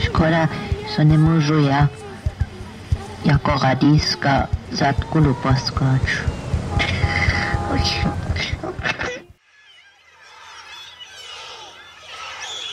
Szkoda, że nie możу ja jako radiska zadku lupaskać.